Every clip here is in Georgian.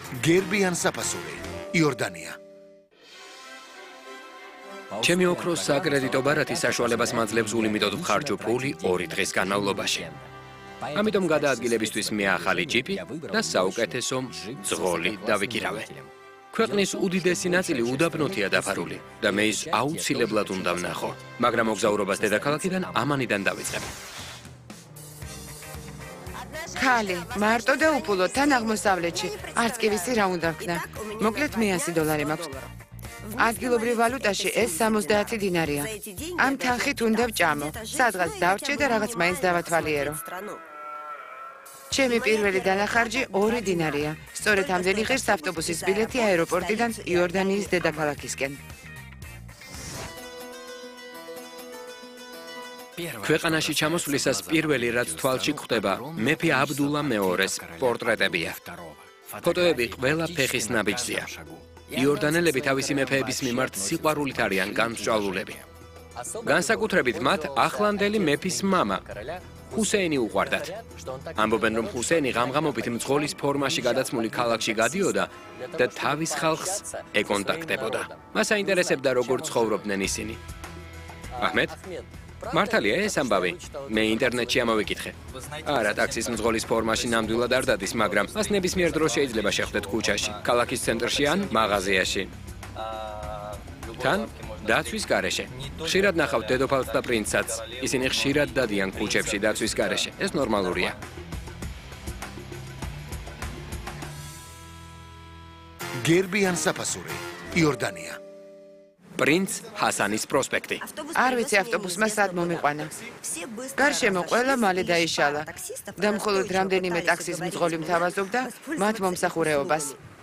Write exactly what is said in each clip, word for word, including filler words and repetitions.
გერბი ან საფასური, იორდანია. ჩემი ოქროს საკრედიტო ბარათი საშუალებას მაძლევს ულიმიტოდ ვხარჯო ფული ორი დღის განმავლობაში. ამიტომ გადაადგილებისთვის მე ახალი ჯიპი და საუკეთესო ძღოლი დავიკირავე. ქვეყნის უდიდესი ნაწილი უდაბნოთია დაფარული და მე ის აუცილებლად უნდა ვნახო, მაგრამ მოგზაურობას დედაქალაქიდან ამანიდან დავიწყებ. ქალი, მარტო და უფულო თან აღმოსავლეთში, არც კი ვიცი რა უნდა ვქნა. მოკლედ მე ასი დოლარი მაქვს. ადგილობრივ ვალუტაში ეს სამოცდაათი დინარია. ამ თანხით უნდა ვჭამო, სადღაც დავრჩე და რაღაც მაინც დავათვალიერო. ჩემი პირველი დანახარჯი ორი დინარია. სწორედ ამდენი ღირს ავტობუსის ბილეთი აეროპორტიდან იორდანიის დედაქალაქისკენ. ქვეყანაში ჩამოსვლისას პირველი რაც თვალში გვხვდება, მეფე აბდულა მეორის პორტრეტებია. ფოტოები ყველა ფეხის ნაბიჯზეა. იორდანელები თავისი მეფეების მიმართ სიყვარულით არიან განსწავლულები. განსაკუთრებით მათ ახლანდელი მეფის მამა ჰუსეინი უყვარდათ. ამბობენ, რომ ჰუსეინი ღამღამობით მძღოლის ფორმაში გადაცმული ქალაქში გადიოდა და თავის ხალხს ეკონტაქტებოდა. მას აინტერესებდა, როგორ ცხოვრობდნენ ისინი. აჰმედ, მართალია ეს ამბავი? მე ინტერნეტში ამოვიკითხე. არა, ტაქსის მძღოლის ფორმაში ნამდვილად არ დადის, მაგრამ მას ნებისმიერ დროს შეიძლება შეხვდეთ ქუჩაში, ქალაქის ცენტრში ან მაღაზიაში. თან დაცვის გარეშე. ხშირად ნახავთ დედოფალს და პრინცსაც. ისინი ხშირად დადიან ქუჩებში დაცვის გარეშე. ეს ნორმალურია. გერბი ან საფასური, იორდანია. პრინც ჰასანის პროსპექტი. არ ვიცი ავტობუსმა სად მომიყვანა. გარშემო ყველა მალე დაიშალა და მხოლოდ რამდენიმე ტაქსის მძღოლი მთავაზობდა მათ მომსახურეობას.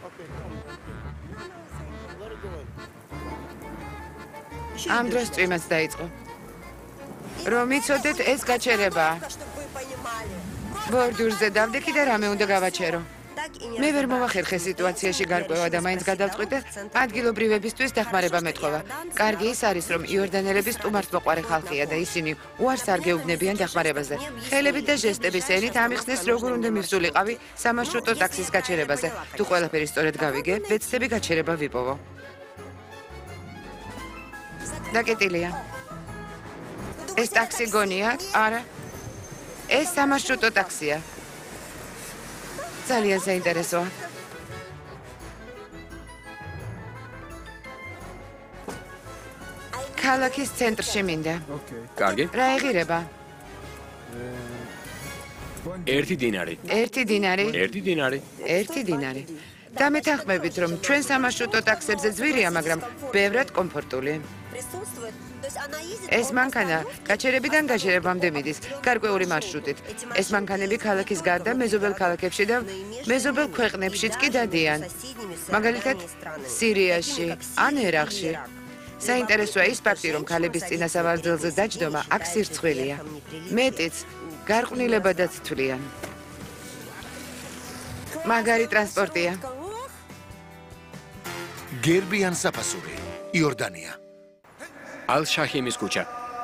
ამ დროს წვიმაც დაიწყო. რომ იცოდეთ, ეს გაჩერებაა. ბორდურზე დავდექი და რამე უნდა გავაჩერო. მე ვერ მოვახერხე სიტუაციაში გარკვევა და მაინც გადავწყვიტე ადგილობრივებისთვის დახმარება მეტყობა. კარგი ის არის, რომ იორდანელები სტუმართმოყვარე ხალხია და ისინი უარს არ გეუბნებიან დახმარებაზე. ხელებით და ჟესტების ენით ამიხსნეს, როგორ უნდა მივსულიყავი სამარშრუტო ტაქსის გაჩერებაზე. თუ ყველაფერი სწორედ გავიგე, ვეცდები გაჩერება ვიპოვო. დაკეტილია. ეს ტაქსი გონია? არა. ეს სამარშრუტო ტაქსია. ძალიან საინტერესოა. ქალაქის ცენტრში მინდა. კარგი. რა ეღირება? ერთი დინარი. ერთი დინარი? ერთი დინარი. ერთი დინარი. დამეთანხმებით, რომ ჩვენ სამარშრუტო ტაქსებზე ძვირია, მაგრამ ბევრად კომფორტული. ეს მანქანა გაჩერებიდან გაჩერებამდე მიდის, გარკვეული მარშრუტით. ეს მანქანები ქალაქის გარდა მეზობელ ქალაქებში და მეზობელ ქვეყნებშიც კი დადიან. მაგალითად, სირიაში ან ერაყში. საინტერესოა ის ფაქტი, რომ ქალების წინასავარძელზე დაჯდომა აქ სირცხვილია. მეტიც, გარყვნილებადაც თვლიან. მაგარი ტრანსპორტია. გერბი ან საფასური, იორდანია. ალ-შაჰიმის ქუჩა.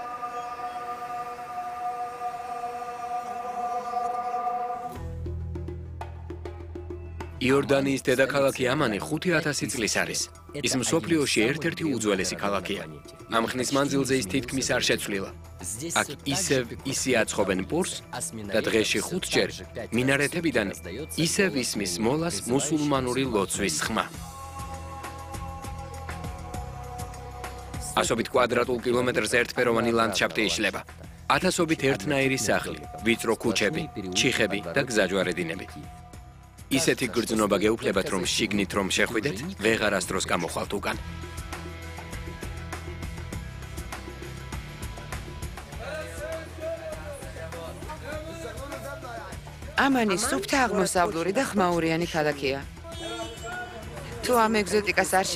იორდანიის დედაქალაქი ამანი ხუთი ათასი წლის არის. ის მსოფლიოში ერთ-ერთი უძველესი ქალაქია. ამ ხნის მანძილზე ის თითქმის არ შეცვლილა. აქ ისევ ისე აცხობენ პურს და დღეში ხუთჯერ მინარეთებიდან ისევ ისმის მოლას მუსულმანური ლოცვის ხმა. ასობით კვადრატულ კილომეტრზე ერთფეროვანი ლანდშაფტი იშლება. ათასობით ერთნაირი სახლი, ვიწრო ქუჩები, ჩიხები და გზაჯვარედინები. ისეთი გრძნობა გეუფლებათ, რომ შიგნით რომ შეხვიდეთ, ვეღარასდროს გამოხვალთ უკან. ამანი სუფთა აღმოსავლური და ხმაურიანი ქალაქია. თუ ამ ეგზოტიკას არ